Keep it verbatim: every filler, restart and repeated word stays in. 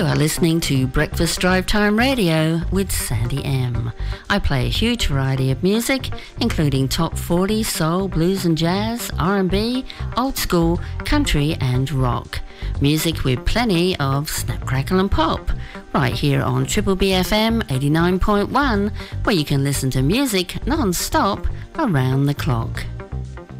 are listening to Breakfast Drive Time Radio with Sandy M. I play a huge variety of music, including top forty, soul, blues and jazz, R and B, old school, country and rock. Music with plenty of snap, crackle and pop, right here on Triple B F M eighty-nine point one, where you can listen to music non-stop around the clock.